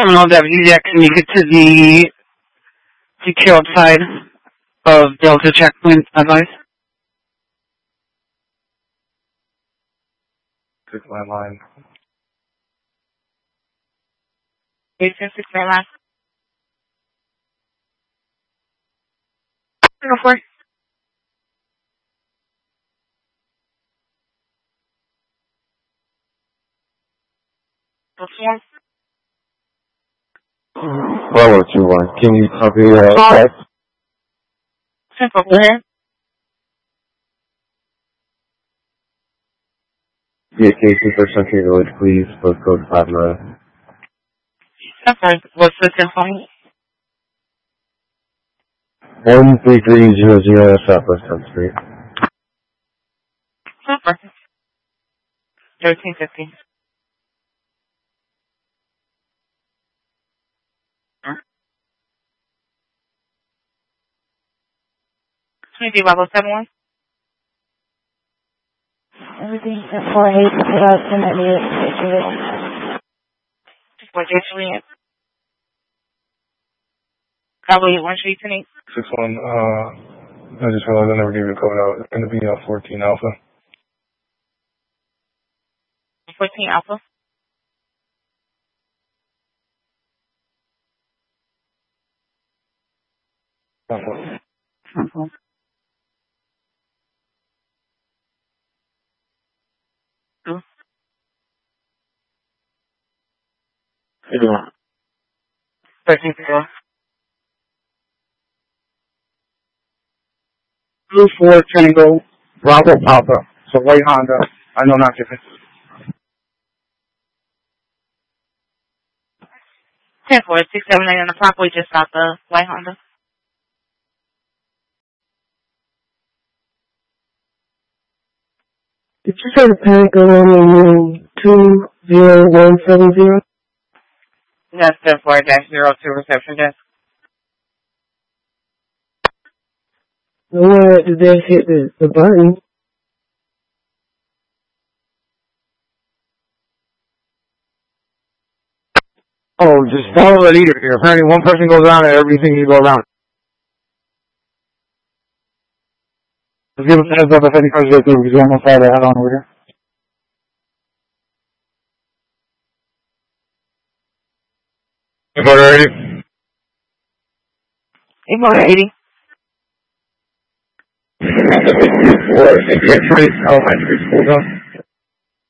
Terminal W, Jack, can you get to the secured side of Delta checkpoint, advice? 6 line. 856 line. Go for it. Bravo 2-1. Can you copy that? Simple, go ahead. Yeah, cases for Century Village, please. Postcode 5 Okay, what's the simple? 13300 Southwest 10th Street. Super. 1350. Twenty Bravo 71. Everything at 48 Just what you're doing. Probably 138. 6-1, I just realized I never gave you a code out. It's going to be 14 Alpha. 14 Alpha. Alpha. 1350. Blue 4 Tango Bravo Alpha. So white Honda. I know not different. 10-4, 679 on the top. We just got the white Honda. Did you say the panic alarm in room 20170? That's 10-4-02 reception desk. No one at the desk hit the button. Oh, just follow the leader here. Apparently one person goes around and everything you go around. Just give us a heads up if any cars go through because we almost had a head on over here. Motor 80. Hey, Motor 80. Elementary school.